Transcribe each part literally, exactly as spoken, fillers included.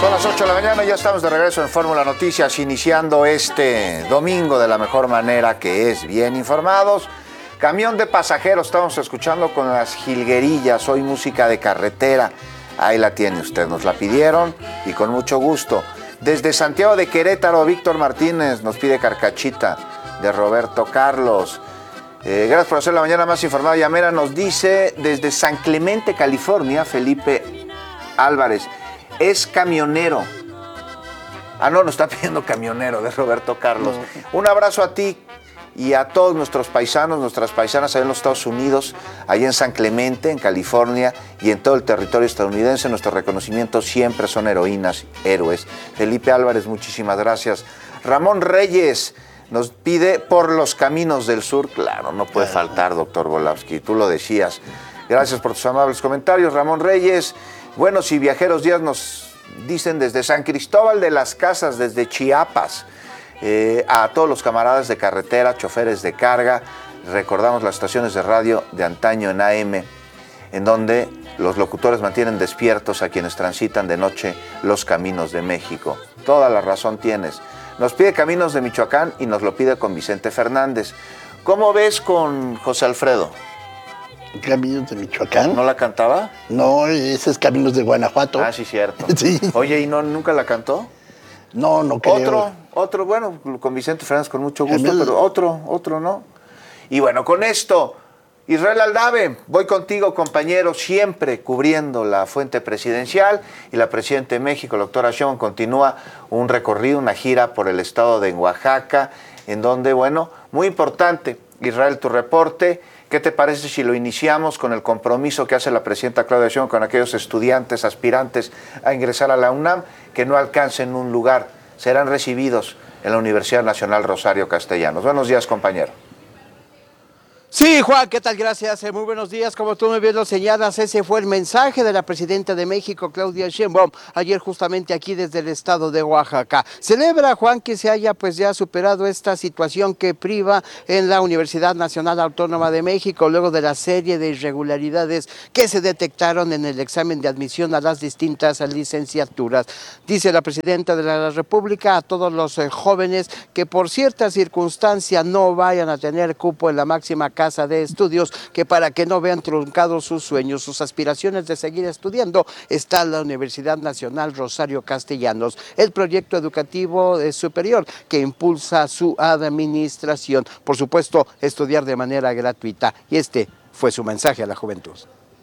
Son las ocho de la mañana y ya estamos de regreso en Fórmula Noticias, iniciando este domingo de la mejor manera, que es bien informados. Camión de pasajeros, estamos escuchando con las jilguerillas, hoy música de carretera. Ahí la tiene usted, nos la pidieron y con mucho gusto. Desde Santiago de Querétaro, Víctor Martínez nos pide Carcachita de Roberto Carlos. Eh, gracias por hacer la mañana más informada. Yamera nos dice desde San Clemente, California, Felipe Álvarez. Es camionero. Ah, no, nos está pidiendo camionero de Roberto Carlos. No. Un abrazo a ti y a todos nuestros paisanos, nuestras paisanas allá en los Estados Unidos, allá en San Clemente, en California y en todo el territorio estadounidense. Nuestro reconocimiento siempre son heroínas, héroes. Felipe Álvarez, muchísimas gracias. Ramón Reyes nos pide Por los Caminos del Sur. Claro, no puede faltar, doctor Volavsky, tú lo decías. Gracias por tus amables comentarios, Ramón Reyes. Buenos y viajeros días nos dicen desde San Cristóbal de las Casas, desde Chiapas. Eh, a todos los camaradas de carretera, choferes de carga, recordamos las estaciones de radio de antaño en A M, en donde los locutores mantienen despiertos a quienes transitan de noche los caminos de México. Toda la razón tienes. Nos pide Caminos de Michoacán y nos lo pide con Vicente Fernández. ¿Cómo ves con José Alfredo? Caminos de Michoacán. ¿No la cantaba? No, ese es Caminos de Guanajuato. Ah, sí, cierto. Sí. Oye, ¿y no, nunca la cantó? No, no creo. Otro, otro, bueno, con Vicente Fernández con mucho gusto, Gemel. Pero otro, otro no. Y bueno, con esto, Israel Aldave, voy contigo, compañero, siempre cubriendo la fuente presidencial, y la presidenta de México, la doctora Sheinbaum, continúa un recorrido, una gira por el estado de Oaxaca, en donde, bueno, muy importante, Israel, tu reporte. ¿Qué te parece si lo iniciamos con el compromiso que hace la presidenta Claudia Sheinbaum con aquellos estudiantes, aspirantes a ingresar a la UNAM que no alcancen un lugar? Serán recibidos en la Universidad Nacional Rosario Castellanos. Buenos días, compañero. Sí, Juan, ¿qué tal? Gracias. Muy buenos días. Como tú muy bien lo señalas, ese fue el mensaje de la presidenta de México, Claudia Sheinbaum, ayer justamente aquí desde el estado de Oaxaca. Celebra, Juan, que se haya pues ya superado esta situación que priva en la Universidad Nacional Autónoma de México, luego de la serie de irregularidades que se detectaron en el examen de admisión a las distintas licenciaturas. Dice la presidenta de la República a todos los eh, jóvenes que por cierta circunstancia no vayan a tener cupo en la máxima casa de estudios, que para que no vean truncados sus sueños, sus aspiraciones de seguir estudiando, está la Universidad Nacional Rosario Castellanos, el proyecto educativo superior que impulsa su administración. Por supuesto, estudiar de manera gratuita. Y este fue su mensaje a la juventud.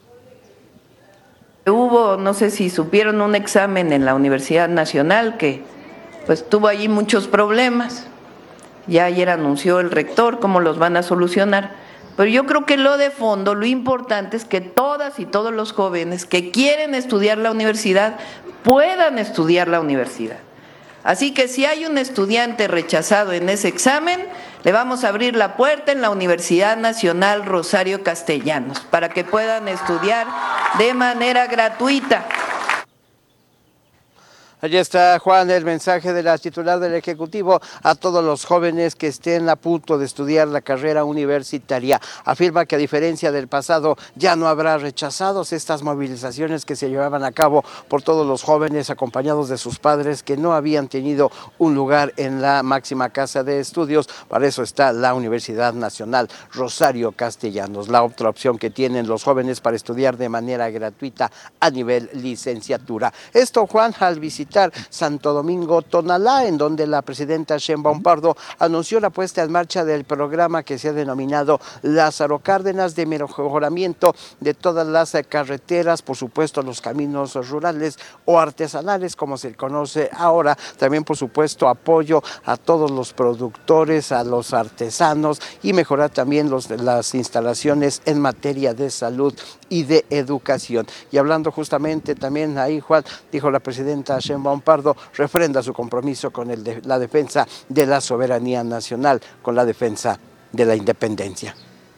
Hubo, no sé si supieron, un examen en la Universidad Nacional que pues tuvo allí muchos problemas. Ya ayer anunció el rector cómo los van a solucionar. Pero yo creo que lo de fondo, lo importante es que todas y todos los jóvenes que quieren estudiar la universidad puedan estudiar la universidad. Así que si hay un estudiante rechazado en ese examen, le vamos a abrir la puerta en la Universidad Nacional Rosario Castellanos para que puedan estudiar de manera gratuita. Allí está, Juan, el mensaje de la titular del Ejecutivo a todos los jóvenes que estén a punto de estudiar la carrera universitaria. Afirma que a diferencia del pasado ya no habrá rechazados, estas movilizaciones que se llevaban a cabo por todos los jóvenes acompañados de sus padres que no habían tenido un lugar en la máxima casa de estudios. Para eso está la Universidad Nacional Rosario Castellanos, la otra opción que tienen los jóvenes para estudiar de manera gratuita a nivel licenciatura. Esto, Juan, al visitar Santo Domingo Tonalá, en donde la presidenta Sheinbaum Pardo anunció la puesta en marcha del programa que se ha denominado Lázaro Cárdenas, de mejoramiento de todas las carreteras, por supuesto los caminos rurales o artesanales, como se conoce ahora. También, por supuesto, apoyo a todos los productores, a los artesanos, y mejorar también los, las instalaciones en materia de salud y de educación. Y hablando justamente también ahí, Juan, dijo la presidenta Sheinbaum Pardo, refrenda su compromiso con el de, la defensa de la soberanía nacional, con la defensa de la independencia.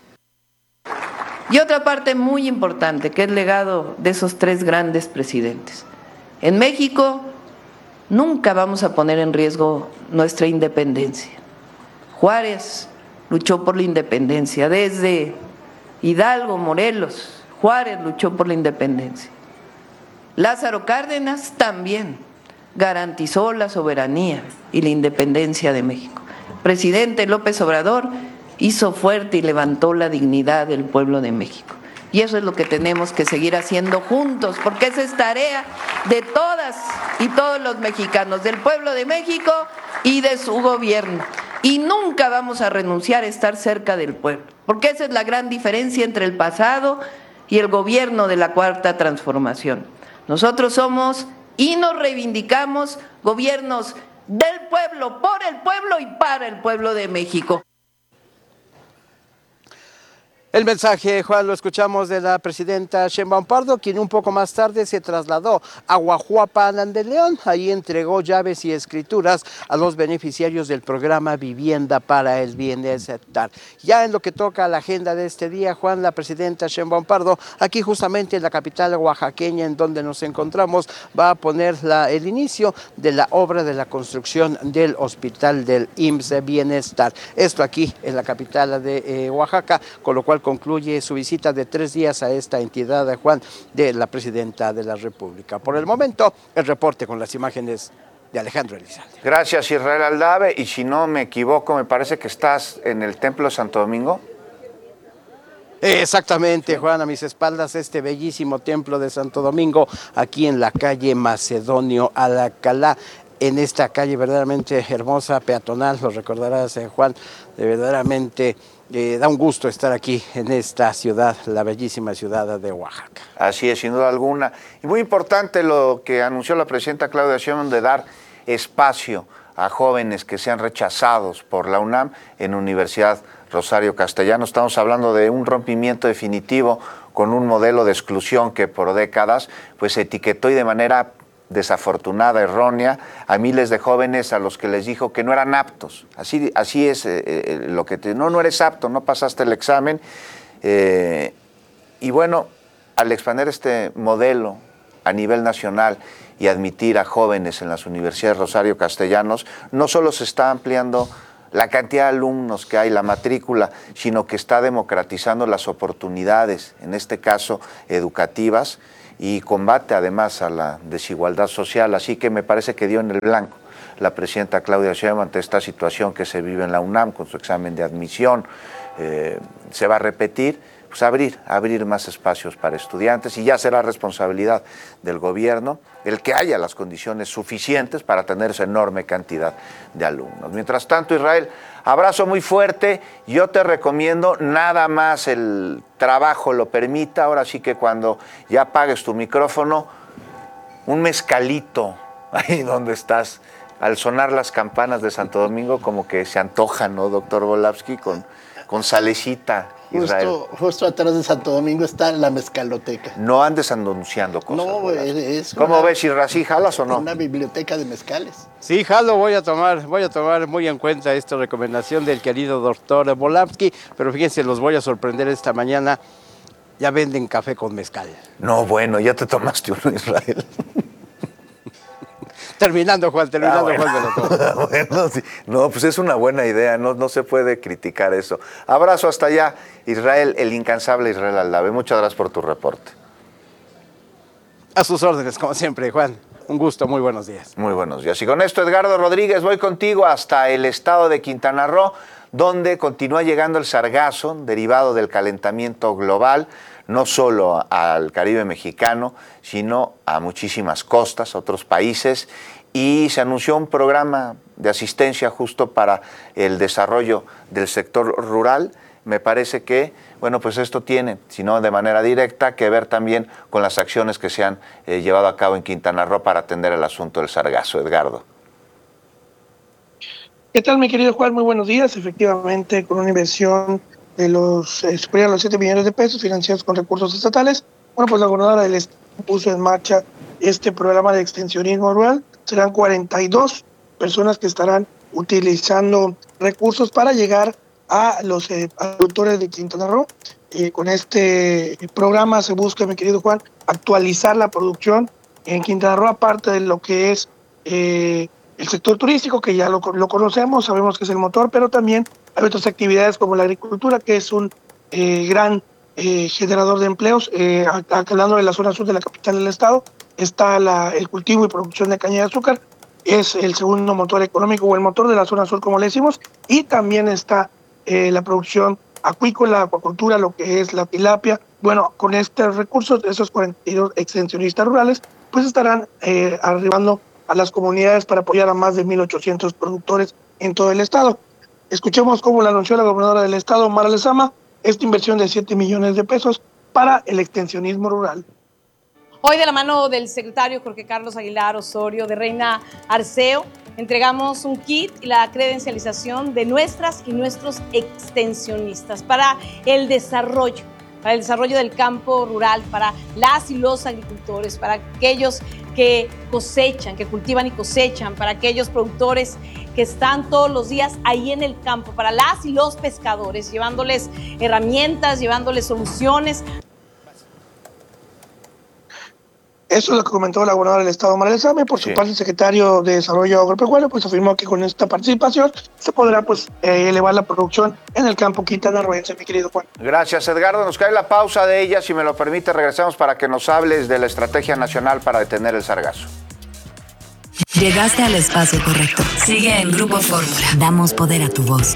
Y otra parte muy importante, que es el legado de esos tres grandes presidentes. En México nunca vamos a poner en riesgo nuestra independencia. Juárez luchó por la independencia, desde Hidalgo, Morelos, Juárez luchó por la independencia. Lázaro Cárdenas también. garantizó la soberanía y la independencia de México. El presidente López Obrador hizo fuerte y levantó la dignidad del pueblo de México. Y eso es lo que tenemos que seguir haciendo juntos, porque esa es tarea de todas y todos los mexicanos, del pueblo de México y de su gobierno. Y nunca vamos a renunciar a estar cerca del pueblo, porque esa es la gran diferencia entre el pasado y el gobierno de la Cuarta Transformación. Nosotros somos y nos reivindicamos gobiernos del pueblo, por el pueblo y para el pueblo de México. El mensaje, Juan, lo escuchamos de la presidenta Sheinbaum Pardo, quien un poco más tarde se trasladó a Guajuapan de León. Ahí entregó llaves y escrituras a los beneficiarios del programa Vivienda para el Bienestar. Ya en lo que toca a la agenda de este día, Juan, la presidenta Sheinbaum Pardo, aquí justamente en la capital oaxaqueña en donde nos encontramos, va a poner la, el inicio de la obra de la construcción del hospital del I M S S Bienestar. Esto aquí en la capital de eh, Oaxaca, con lo cual concluye su visita de tres días a esta entidad de Juan de la presidenta de la República. Por el momento, el reporte con las imágenes de Alejandro Elizalde. Gracias, Israel Aldave. Y si no me equivoco, me parece que estás en el Templo de Santo Domingo. Exactamente, Juan, a mis espaldas este bellísimo templo de Santo Domingo, aquí en la calle Macedonio Alcalá. En esta calle verdaderamente hermosa, peatonal, lo recordarás, eh, Juan, de verdaderamente eh, da un gusto estar aquí en esta ciudad, la bellísima ciudad de Oaxaca. Así es, sin duda alguna. Y muy importante lo que anunció la presidenta Claudia Sheinbaum de dar espacio a jóvenes que sean rechazados por la UNAM en Universidad Rosario Castellanos. Estamos hablando de un rompimiento definitivo con un modelo de exclusión que por décadas pues se etiquetó y de manera desafortunada, errónea, a miles de jóvenes a los que les dijo que no eran aptos. Así, así es eh, eh, lo que te... No, no eres apto, no pasaste el examen. Eh, y bueno, al expandir este modelo a nivel nacional y admitir a jóvenes en las universidades Rosario Castellanos, no solo se está ampliando la cantidad de alumnos que hay, la matrícula, sino que está democratizando las oportunidades, en este caso educativas, y combate además a la desigualdad social. Así que me parece que dio en el blanco la presidenta Claudia Sheinbaum ante esta situación que se vive en la UNAM con su examen de admisión. Eh, se va a repetir, pues abrir, abrir más espacios para estudiantes, y ya será responsabilidad del gobierno el que haya las condiciones suficientes para tener esa enorme cantidad de alumnos. Mientras tanto, Israel, abrazo muy fuerte. Yo te recomiendo, nada más el trabajo lo permita, ahora sí que cuando ya apagues tu micrófono, un mezcalito ahí donde estás, al sonar las campanas de Santo Domingo, como que se antoja, ¿no, doctor Volavsky? Con, con salecita, Israel. Justo, justo atrás de Santo Domingo está la mezcaloteca. No andes anunciando cosas. No, Volavsky. es ¿Cómo una, ves, Israel? ¿Sí jalas o no? Una biblioteca de mezcales. Sí, jalo, voy a tomar, voy a tomar muy en cuenta esta recomendación del querido doctor Volavsky, pero fíjense, los voy a sorprender esta mañana. Ya venden café con mezcal. No, bueno, ya te tomaste uno, Israel. Terminando, Juan, terminando, ah, bueno. Juan, me lo tomo. Bueno, sí. No, pues es una buena idea, no, no se puede criticar eso. Abrazo hasta allá, Israel, el incansable Israel Aldave. Muchas gracias por tu reporte. A sus órdenes, como siempre, Juan. Un gusto, muy buenos días. Muy buenos días. Y con esto, Edgardo Rodríguez, voy contigo hasta el estado de Quintana Roo, donde continúa llegando el sargazo derivado del calentamiento global, no solo al Caribe mexicano, sino a muchísimas costas, a otros países, y se anunció un programa de asistencia justo para el desarrollo del sector rural. Me parece que, bueno, pues esto tiene, si no de manera directa, que ver también con las acciones que se han eh, llevado a cabo en Quintana Roo para atender el asunto del sargazo. Edgardo. ¿Qué tal, mi querido Juan? Muy buenos días. Efectivamente, con una inversión de los eh, superior a los siete millones de pesos financiados con recursos estatales, bueno, pues la gobernadora del estado puso en marcha este programa de extensionismo rural. Serán cuarenta y dos personas que estarán utilizando recursos para llegar a los eh, agricultores de Quintana Roo. Eh, con este programa se busca, mi querido Juan, actualizar la producción en Quintana Roo, aparte de lo que es eh, el sector turístico, que ya lo, lo conocemos, sabemos que es el motor, pero también hay otras actividades como la agricultura, que es un eh, gran eh, generador de empleos. Eh, hablando de la zona sur de la capital del estado, está la, el cultivo y producción de caña de azúcar, es el segundo motor económico o el motor de la zona sur, como le decimos, y también está eh, la producción acuícola, acuacultura, lo que es la tilapia. Bueno, con estos recursos, esos cuarenta y dos extensionistas rurales, pues estarán eh, arribando a las comunidades para apoyar a más de mil ochocientos productores en todo el estado. Escuchemos cómo lo anunció la gobernadora del estado, Mara Lezama, esta inversión de siete millones de pesos para el extensionismo rural. Hoy, de la mano del secretario Jorge Carlos Aguilar Osorio de Reina Arceo, entregamos un kit y la credencialización de nuestras y nuestros extensionistas para el desarrollo, para el desarrollo del campo rural, para las y los agricultores, para aquellos que cosechan, que cultivan y cosechan, para aquellos productores que están todos los días ahí en el campo, para las y los pescadores, llevándoles herramientas, llevándoles soluciones. Eso es lo que comentó la gobernadora del estado, Mara Lezama. Por su sí. parte, el secretario de Desarrollo Agropecuario pues afirmó que con esta participación se podrá pues eh, elevar la producción en el campo quintanarroense, mi querido Juan. Gracias, Edgardo. Nos cae la pausa de ella. Si me lo permite, regresamos para que nos hables de la estrategia nacional para detener el sargazo. Llegaste al espacio correcto. Sigue en Grupo Fórmula. Damos poder a tu voz.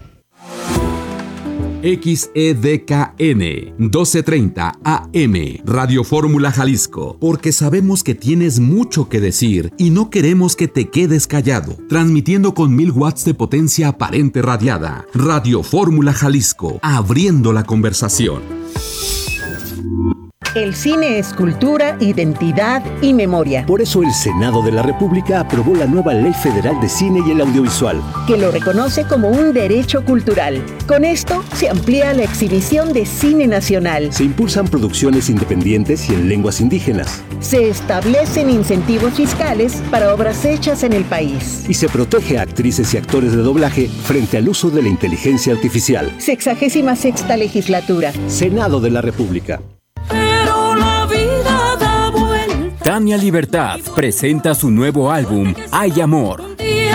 X E D K N doce treinta A M Radio Fórmula Jalisco, porque sabemos que tienes mucho que decir y no queremos que te quedes callado. Transmitiendo con mil watts de potencia aparente radiada. Radio Fórmula Jalisco, abriendo la conversación. El cine es cultura, identidad y memoria. Por eso el Senado de la República aprobó la nueva Ley Federal de Cine y el Audiovisual, que lo reconoce como un derecho cultural. Con esto se amplía la exhibición de cine nacional. Se impulsan producciones independientes y en lenguas indígenas. Se establecen incentivos fiscales para obras hechas en el país. Y se protege a actrices y actores de doblaje frente al uso de la inteligencia artificial. Sexagésima sexta legislatura. Senado de la República. Tania Libertad presenta su nuevo álbum, Hay Amor.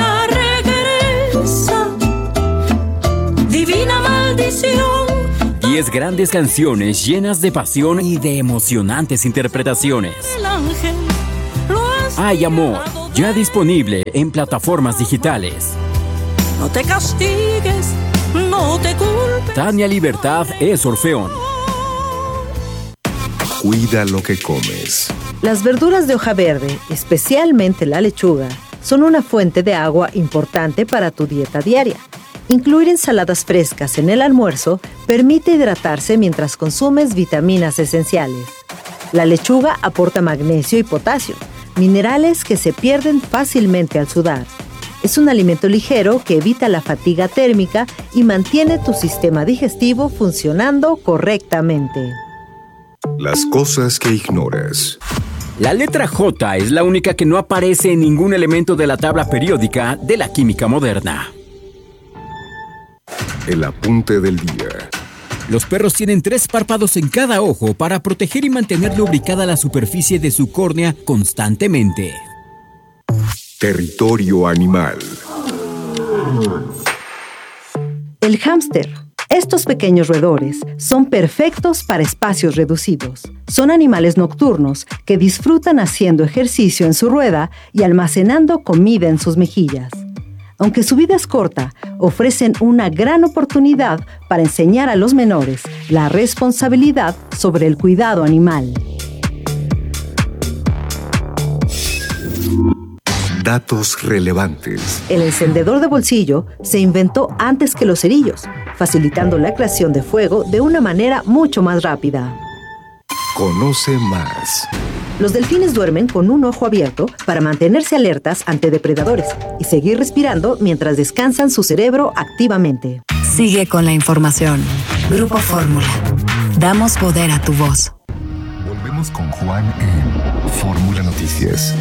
Divina maldición. Diez grandes canciones llenas de pasión y de emocionantes interpretaciones. Hay Amor, ya disponible en plataformas digitales. No te castigues, no te culpes. Tania Libertad es Orfeón. Cuida lo que comes. Las verduras de hoja verde, especialmente la lechuga, son una fuente de agua importante para tu dieta diaria. Incluir ensaladas frescas en el almuerzo permite hidratarse mientras consumes vitaminas esenciales. La lechuga aporta magnesio y potasio, minerales que se pierden fácilmente al sudar. Es un alimento ligero que evita la fatiga térmica y mantiene tu sistema digestivo funcionando correctamente. Las cosas que ignoras. La letra J es la única que no aparece en ningún elemento de la tabla periódica de la química moderna. El apunte del día. Los perros tienen tres párpados en cada ojo para proteger y mantener lubricada la superficie de su córnea constantemente. Territorio animal. El hámster. Estos pequeños roedores son perfectos para espacios reducidos. Son animales nocturnos que disfrutan haciendo ejercicio en su rueda y almacenando comida en sus mejillas. Aunque su vida es corta, ofrecen una gran oportunidad para enseñar a los menores la responsabilidad sobre el cuidado animal. Datos relevantes. El encendedor de bolsillo se inventó antes que los cerillos, facilitando la creación de fuego de una manera mucho más rápida. Conoce más. Los delfines duermen con un ojo abierto para mantenerse alertas ante depredadores y seguir respirando mientras descansan su cerebro activamente. Sigue con la información. Grupo Fórmula. Damos poder a tu voz. Volvemos con Juan en Fórmula Noticias.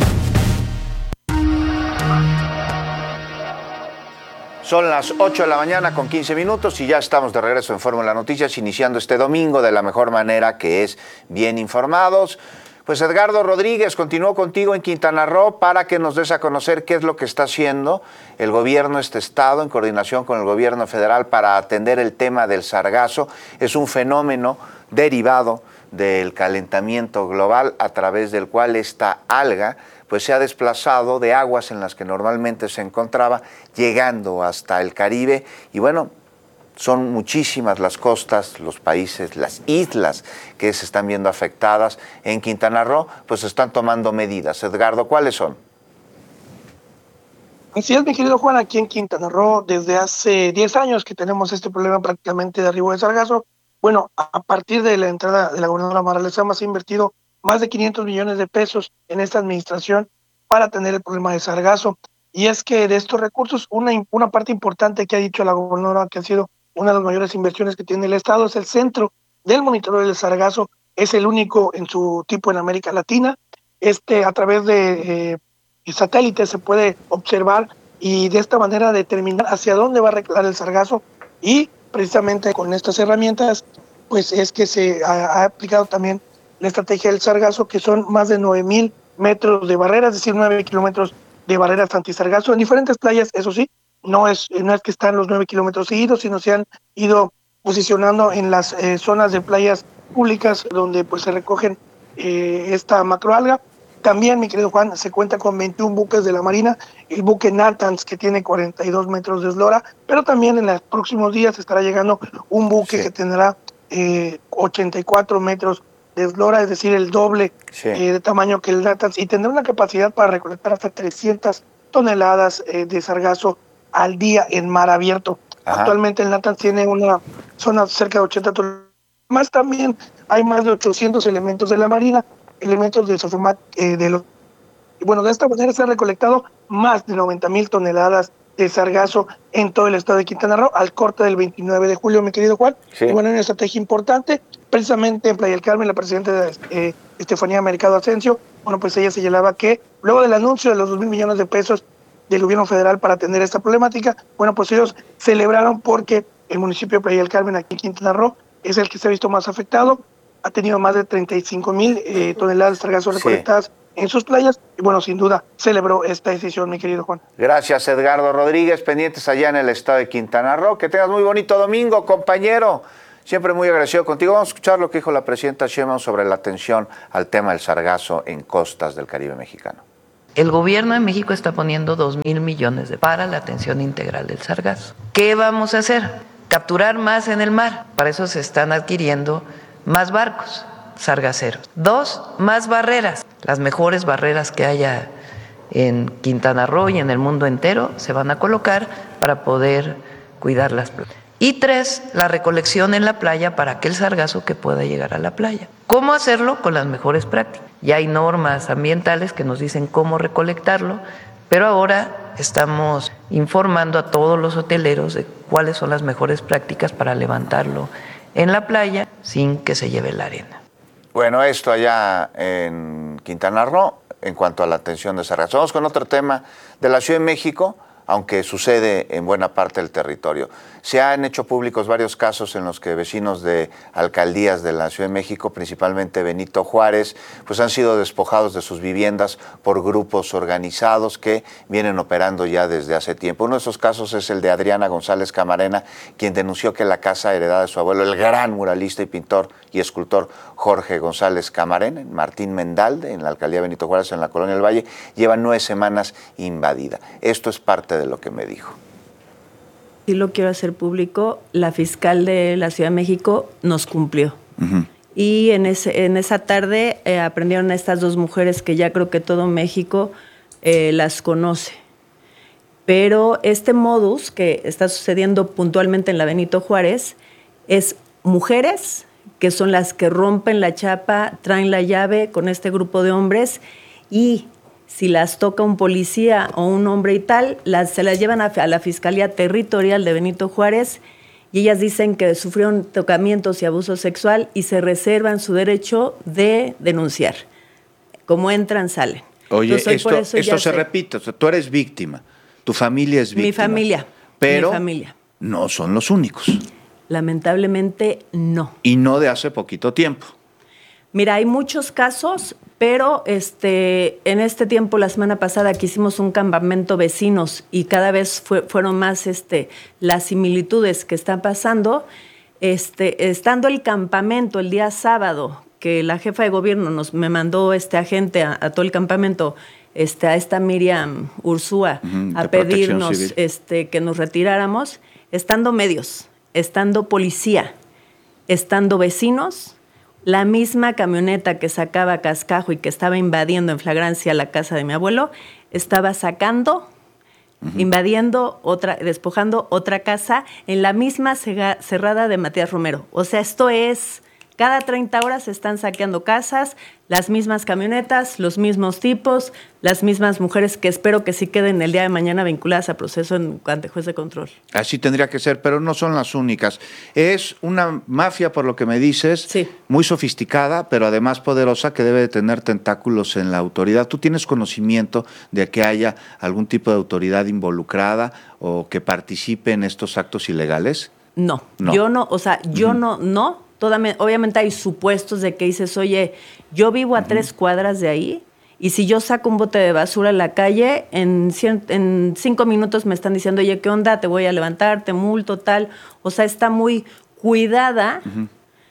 Son las ocho de la mañana con quince minutos y ya estamos de regreso en Fórmula Noticias, iniciando este domingo de la mejor manera, que es bien informados. Pues Edgardo Rodríguez, continúo contigo en Quintana Roo para que nos des a conocer qué es lo que está haciendo el gobierno de este estado en coordinación con el gobierno federal para atender el tema del sargazo. Es un fenómeno derivado del calentamiento global a través del cual esta alga pues se ha desplazado de aguas en las que normalmente se encontraba, llegando hasta el Caribe. Y bueno, son muchísimas las costas, los países, las islas que se están viendo afectadas. En Quintana Roo pues están tomando medidas. Edgardo, ¿cuáles son? Así es, mi querido Juan, aquí en Quintana Roo, desde hace diez años que tenemos este problema prácticamente de arribo de sargazo. Bueno, a partir de la entrada de la gobernadora Mara Lezama se ha invertido más de quinientos millones de pesos en esta administración para atender el problema de sargazo. Y es que de estos recursos, una, una parte importante que ha dicho la gobernadora, que ha sido una de las mayores inversiones que tiene el Estado, es el Centro del Monitoreo del Sargazo. Es el único en su tipo en América Latina. Este, a través de eh, satélites se puede observar y de esta manera determinar hacia dónde va a reclar el sargazo. Y precisamente con estas herramientas, pues es que se ha, ha aplicado también la estrategia del sargazo, que son más de nueve mil metros de barreras, es decir, nueve kilómetros de barreras antisargazo en diferentes playas. Eso sí, no es, no es que están los nueve kilómetros seguidos, sino se han ido posicionando en las eh, zonas de playas públicas donde pues se recogen eh, esta macroalga. También, mi querido Juan, se cuenta con veintiún buques de la Marina, el buque Natanz, que tiene cuarenta y dos metros de eslora, pero también en los próximos días estará llegando un buque sí. que tendrá eh, ochenta y cuatro metros de eslora, es decir, el doble sí. eh, de tamaño que el Natanz, y tendrá una capacidad para recolectar hasta trescientas toneladas eh, de sargazo al día en mar abierto. Ajá. Actualmente el Natanz tiene una zona cerca de ochenta toneladas. Más también hay más de ochocientos elementos de la Marina, elementos de Sofomat, eh, de los... Y bueno, de esta manera se han recolectado más de noventa mil toneladas de sargazo en todo el estado de Quintana Roo al corte del veintinueve de julio, mi querido Juan. Sí. Y bueno, hay una estrategia importante, precisamente en Playa del Carmen, la presidenta eh, Estefanía Mercado Asensio, bueno, pues ella señalaba que luego del anuncio de los dos mil millones de pesos del gobierno federal para atender esta problemática, bueno, pues ellos celebraron porque el municipio de Playa del Carmen, aquí en Quintana Roo, es el que se ha visto más afectado. Ha tenido más de treinta y cinco mil eh, toneladas de sargazo recolectadas sí. en sus playas. Y bueno, sin duda, celebró esta decisión, mi querido Juan. Gracias, Edgardo Rodríguez, pendientes allá en el estado de Quintana Roo. Que tengas muy bonito domingo, compañero. Siempre muy agradecido contigo. Vamos a escuchar lo que dijo la presidenta Sheinbaum sobre la atención al tema del sargazo en costas del Caribe mexicano. El gobierno de México está poniendo dos mil millones de para la atención integral del sargazo. ¿Qué vamos a hacer? Capturar más en el mar. Para eso se están adquiriendo más barcos sargaceros. Dos, más barreras. Las mejores barreras que haya en Quintana Roo y en el mundo entero se van a colocar para poder cuidar las playas. Y tres, la recolección en la playa para aquel sargazo que pueda llegar a la playa. ¿Cómo hacerlo? Con las mejores prácticas. Ya hay normas ambientales que nos dicen cómo recolectarlo, pero ahora estamos informando a todos los hoteleros de cuáles son las mejores prácticas para levantarlo en la playa sin que se lleve la arena. Bueno, esto allá en Quintana Roo en cuanto a la atención de sargazo. Vamos con otro tema de la Ciudad de México, aunque sucede en buena parte del territorio. Se han hecho públicos varios casos en los que vecinos de alcaldías de la Ciudad de México, principalmente Benito Juárez, pues han sido despojados de sus viviendas por grupos organizados que vienen operando ya desde hace tiempo. Uno de esos casos es el de Adriana González Camarena, quien denunció que la casa heredada de su abuelo, el gran muralista y pintor y escultor Jorge González Camarena, en Martín Mendalde, en la alcaldía Benito Juárez, en la Colonia del Valle, lleva nueve semanas invadida. Esto es parte de lo que me dijo. Sí lo quiero hacer público, la fiscal de la Ciudad de México nos cumplió. Uh-huh. Y en, ese, en esa tarde eh, aprendieron a estas dos mujeres que ya creo que todo México eh, las conoce. Pero este modus que está sucediendo puntualmente en la Benito Juárez es mujeres que son las que rompen la chapa, traen la llave con este grupo de hombres y si las toca un policía o un hombre y tal, las, se las llevan a, a la Fiscalía Territorial de Benito Juárez y ellas dicen que sufrieron tocamientos y abuso sexual y se reservan su derecho de denunciar. Como entran, salen. Oye, Entonces, esto, eso esto se sé. repite, o sea, tú eres víctima, tu familia es víctima. Mi familia, pero mi familia. No son los únicos. Lamentablemente, no. Y no de hace poquito tiempo. Mira, hay muchos casos, pero este, en este tiempo, la semana pasada, que hicimos un campamento vecinos y cada vez fue, fueron más este, las similitudes que están pasando. Este, estando el campamento el día sábado, que la jefa de gobierno nos me mandó este agente a, a todo el campamento, este, a esta Miriam Ursúa, uh-huh, a pedirnos este, que nos retiráramos, estando medios, estando policía, estando vecinos, la misma camioneta que sacaba cascajo y que estaba invadiendo en flagrancia la casa de mi abuelo, estaba sacando, uh-huh. invadiendo, otra, despojando otra casa en la misma cega, cerrada de Matías Romero. O sea, esto es, cada treinta horas se están saqueando casas, las mismas camionetas, los mismos tipos, las mismas mujeres que espero que sí queden el día de mañana vinculadas a proceso en, ante juez de control. Así tendría que ser, pero no son las únicas. Es una mafia, por lo que me dices, sí. muy sofisticada, pero además poderosa, que debe de tener tentáculos en la autoridad. ¿Tú tienes conocimiento de que haya algún tipo de autoridad involucrada o que participe en estos actos ilegales? No, no. yo no, o sea, yo uh-huh. no, no. Toda, obviamente hay supuestos de que dices, oye, yo vivo a uh-huh. tres cuadras de ahí y si yo saco un bote de basura a la calle, en, cien, en cinco minutos me están diciendo, oye, ¿qué onda? Te voy a levantar, te multo, tal. O sea, está muy cuidada uh-huh.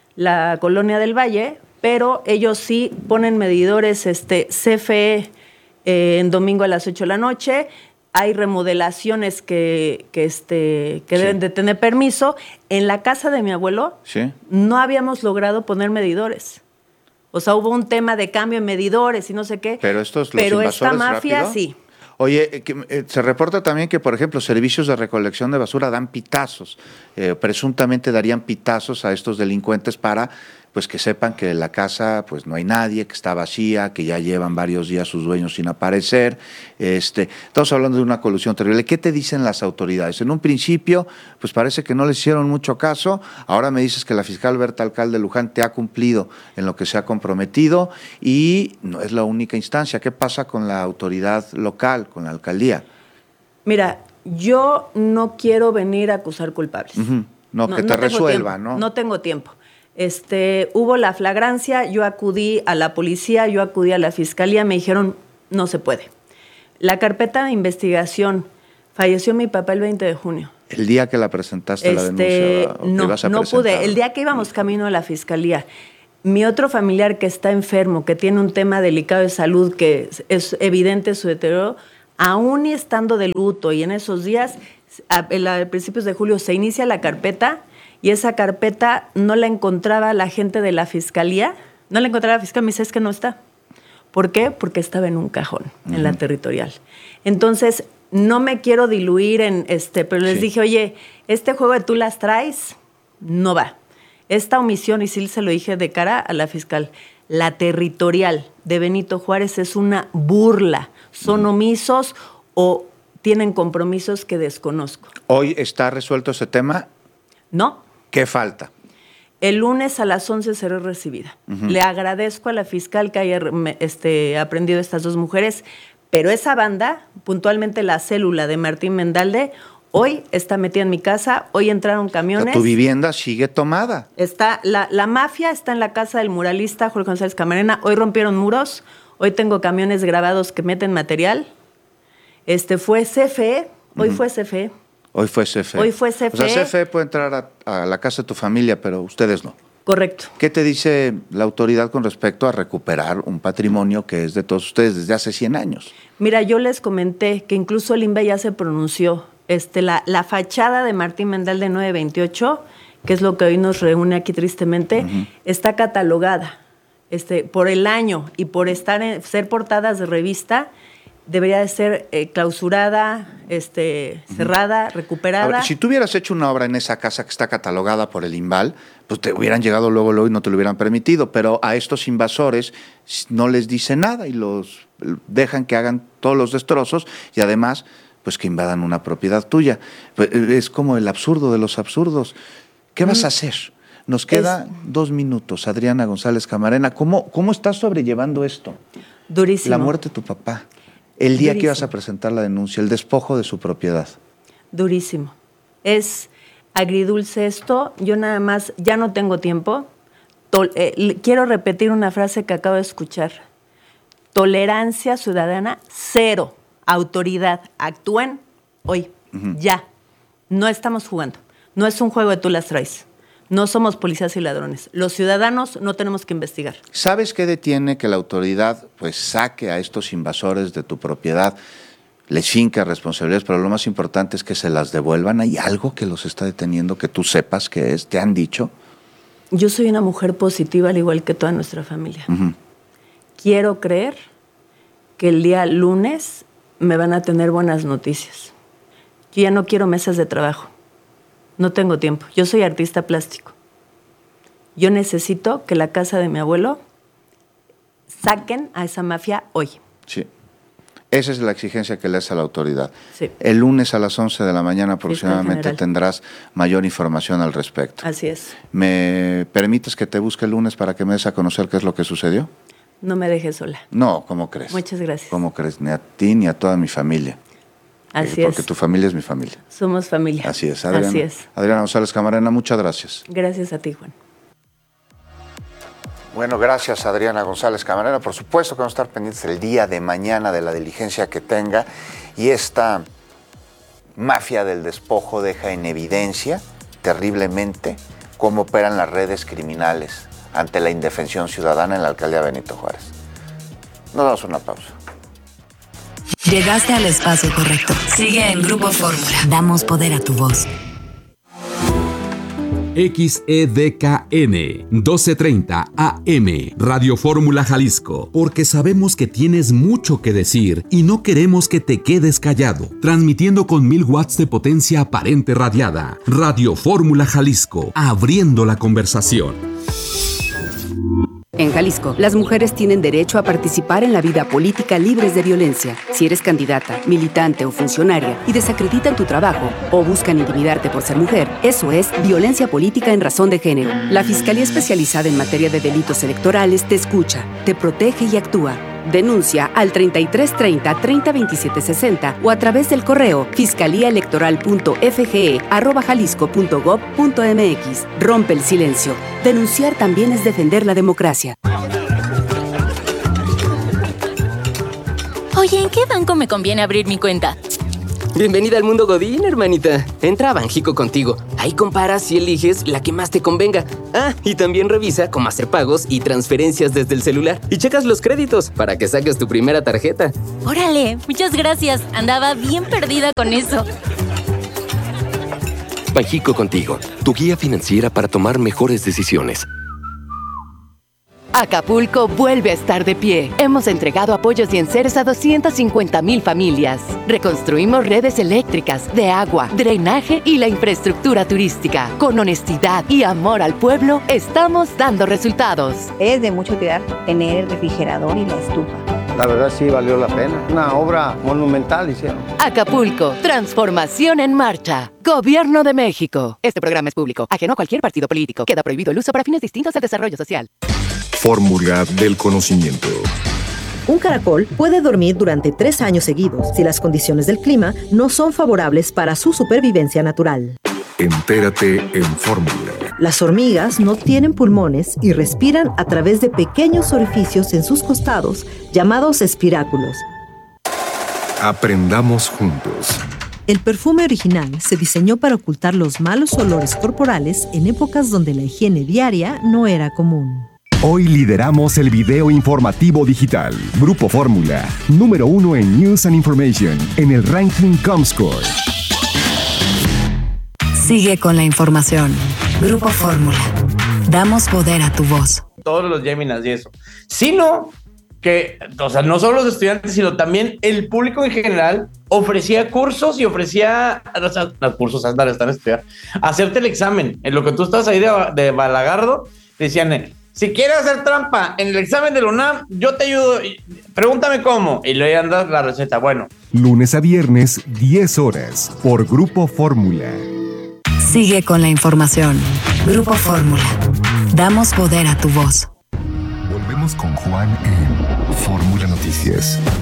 la Colonia del Valle, pero ellos sí ponen medidores este, C F E eh, en domingo a las ocho de la noche. Hay remodelaciones que, que, este, que sí. deben de tener permiso. En la casa de mi abuelo sí. no habíamos logrado poner medidores. O sea, hubo un tema de cambio en medidores y no sé qué. Pero estos los Pero invasores esta mafia rápido. sí. Oye, que, eh, se reporta también que, por ejemplo, servicios de recolección de basura dan pitazos. Eh, presuntamente darían pitazos a estos delincuentes para pues que sepan que la casa pues no hay nadie, que está vacía, que ya llevan varios días sus dueños sin aparecer. Este, estamos hablando de una colusión terrible. ¿Qué te dicen las autoridades? En un principio, pues parece que no les hicieron mucho caso. Ahora me dices que la fiscal Berta Alcalde Luján te ha cumplido en lo que se ha comprometido y no es la única instancia. ¿Qué pasa con la autoridad local, con la alcaldía? Mira, yo no quiero venir a acusar culpables. Uh-huh. No, no, que te no resuelva, tiempo, ¿no? No tengo tiempo. Este, hubo la flagrancia, yo acudí a la policía, yo acudí a la fiscalía, me dijeron, no se puede. La carpeta de investigación, falleció mi papá el veinte de junio. El día que la presentaste este, la denuncia, ¿o no, te ibas a no presentar? pude. El día que íbamos camino a la fiscalía, mi otro familiar que está enfermo, que tiene un tema delicado de salud, que es evidente su deterioro, aún y estando de luto y en esos días, a, a principios de julio, se inicia la carpeta. Y esa carpeta no la encontraba la gente de la fiscalía, no la encontraba la fiscalía, me dice, es que no está. ¿Por qué? Porque estaba en un cajón, uh-huh. en la territorial. Entonces, no me quiero diluir en este, pero les sí. dije, oye, este juego de tú las traes, no va. Esta omisión, y sí se lo dije de cara a la fiscal, la territorial de Benito Juárez es una burla. Son uh-huh. omisos o tienen compromisos que desconozco. ¿Hoy está resuelto ese tema? No. ¿Qué falta? El lunes a las once seré recibida. Uh-huh. Le agradezco a la fiscal que haya este, aprendido estas dos mujeres, pero esa banda, puntualmente la célula de Martín Mendalde, hoy está metida en mi casa, hoy entraron camiones. O sea, tu vivienda sigue tomada. Está, la, la mafia está en la casa del muralista Jorge González Camarena, hoy rompieron muros, hoy tengo camiones grabados que meten material. Este fue C F E, hoy uh-huh. fue C F E. Hoy fue C F E. Hoy fue C F E. O sea, C F E puede entrar a, a la casa de tu familia, pero ustedes no. Correcto. ¿Qué te dice la autoridad con respecto a recuperar un patrimonio que es de todos ustedes desde hace cien años? Mira, yo les comenté que incluso el I N V E ya se pronunció. Este, la, la fachada de Martín Mendalde nueve veintiocho, que es lo que hoy nos reúne aquí tristemente, uh-huh. está catalogada este, por el año y por estar en, ser portadas de revista. Debería de ser eh, clausurada, este, cerrada, recuperada. Ahora, si tú hubieras hecho una obra en esa casa que está catalogada por el INVAL, pues te hubieran llegado luego, luego y no te lo hubieran permitido, pero a estos invasores no les dice nada y los dejan que hagan todos los destrozos y además pues que invadan una propiedad tuya. Es como el absurdo de los absurdos. ¿Qué vas a hacer? Nos queda es... dos minutos. Adriana González Camarena, ¿cómo, cómo estás sobrellevando esto? Durísimo. La muerte de tu papá. El día Durísimo. que ibas a presentar la denuncia, el despojo de su propiedad. Durísimo. Es agridulce esto. Yo nada más, ya no tengo tiempo. Tol- eh, quiero repetir una frase que acabo de escuchar. Tolerancia ciudadana, cero. Autoridad, actúen hoy, uh-huh. ya. No estamos jugando. No es un juego de tú las traes. No somos policías y ladrones. Los ciudadanos no tenemos que investigar. ¿Sabes qué detiene que la autoridad pues saque a estos invasores de tu propiedad, les finca responsabilidades, pero lo más importante es que se las devuelvan? ¿Hay algo que los está deteniendo que tú sepas que es? ¿Te han dicho? Yo soy una mujer positiva al igual que toda nuestra familia. Uh-huh. Quiero creer que el día lunes me van a tener buenas noticias. Yo ya no quiero mesas de trabajo. No tengo tiempo. Yo soy artista plástico. Yo necesito que la casa de mi abuelo saquen a esa mafia hoy. Sí. Esa es la exigencia que le hace a la autoridad. Sí. El lunes a las once de la mañana aproximadamente tendrás mayor información al respecto. Así es. ¿Me permites que te busque el lunes para que me des a conocer qué es lo que sucedió? No me dejes sola. No, ¿cómo crees? Muchas gracias. ¿Cómo crees? Ni a ti ni a toda mi familia. Así eh, es. Porque tu familia es mi familia. Somos familia. Así es, Adriana. Así es. Adriana González Camarena, muchas gracias. Gracias a ti, Juan. Bueno, gracias Adriana González Camarena. Por supuesto que vamos a estar pendientes el día de mañana de la diligencia que tenga, y esta mafia del despojo deja en evidencia terriblemente cómo operan las redes criminales ante la indefensión ciudadana en la alcaldía Benito Juárez. Nos damos una pausa. Llegaste al espacio correcto. Sigue en Grupo Fórmula. Damos poder a tu voz. X E D K N doce treinta A M Radio Fórmula Jalisco, porque sabemos que tienes mucho que decir y no queremos que te quedes callado. Transmitiendo con mil watts de potencia aparente radiada. Radio Fórmula Jalisco, abriendo la conversación. En Jalisco, las mujeres tienen derecho a participar en la vida política libres de violencia. Si eres candidata, militante o funcionaria y desacreditan tu trabajo o buscan intimidarte por ser mujer, eso es violencia política en razón de género. La Fiscalía Especializada en Materia de Delitos Electorales te escucha, te protege y actúa. Denuncia al treinta y tres treinta, treinta veintisiete sesenta o a través del correo fiscaliaelectoral.fge arroba jalisco punto gob punto mx. Rompe el silencio. Denunciar también es defender la democracia. Oye, ¿en qué banco me conviene abrir mi cuenta? Bienvenida al mundo Godín, hermanita. Entra a Banjico Contigo. Ahí comparas y eliges la que más te convenga. Ah, y también revisa cómo hacer pagos y transferencias desde el celular. Y checas los créditos para que saques tu primera tarjeta. ¡Órale! Muchas gracias. Andaba bien perdida con eso. Banjico Contigo, tu guía financiera para tomar mejores decisiones. Acapulco vuelve a estar de pie. Hemos entregado apoyos y enseres a doscientas cincuenta mil familias. Reconstruimos redes eléctricas, de agua, drenaje y la infraestructura turística. Con honestidad y amor al pueblo, estamos dando resultados. Es de mucha utilidad tener el refrigerador y la estufa. La verdad sí valió la pena. Una obra monumental hicieron. Acapulco, transformación en marcha. Gobierno de México. Este programa es público, ajeno a cualquier partido político. Queda prohibido el uso para fines distintos al desarrollo social. Fórmula del conocimiento. Un caracol puede dormir durante tres años seguidos si las condiciones del clima no son favorables para su supervivencia natural. Entérate en Fórmula. Las hormigas no tienen pulmones y respiran a través de pequeños orificios en sus costados, llamados espiráculos. Aprendamos juntos. El perfume original se diseñó para ocultar los malos olores corporales en épocas donde la higiene diaria no era común. Hoy lideramos el video informativo digital. Grupo Fórmula, número uno en News and Information, en el ranking Comscore. Sigue con la información. Grupo Fórmula. Damos poder a tu voz. Todos los Géminas y eso. Sino que, o sea, no solo los estudiantes, sino también el público en general ofrecía cursos y ofrecía, o sea, los cursos andar, están a estudiar, hacerte el examen. En lo que tú estás ahí de, de balagardo, te decían, si quieres hacer trampa en el examen de la UNAM, yo te ayudo, pregúntame cómo. Y luego andas la receta, bueno. Lunes a viernes, diez horas, por Grupo Fórmula. Sigue con la información. Grupo Fórmula. Damos poder a tu voz. Volvemos con Juan en Fórmula Noticias.